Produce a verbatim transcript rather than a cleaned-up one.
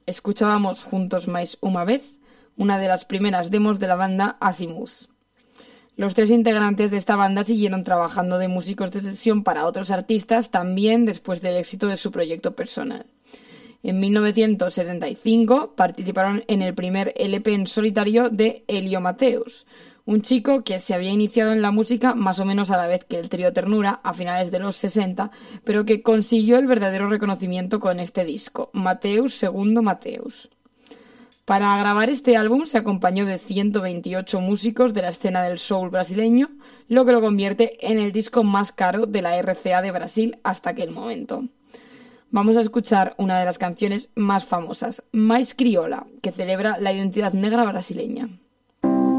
escuchábamos Juntos Mais Uma Vez, una de las primeras demos de la banda Azimuth. Los tres integrantes de esta banda siguieron trabajando de músicos de sesión para otros artistas también después del éxito de su proyecto personal. En mil novecientos setenta y cinco participaron en el primer L P en solitario de Elio Mateus, un chico que se había iniciado en la música más o menos a la vez que el trío Ternura a finales de los sesenta, pero que consiguió el verdadero reconocimiento con este disco, Mateus segundo Mateus. Para grabar este álbum se acompañó de ciento veintiocho músicos de la escena del soul brasileño, lo que lo convierte en el disco más caro de la R C A de Brasil hasta aquel momento. Vamos a escuchar una de las canciones más famosas, Mais Criolla, que celebra la identidad negra brasileña.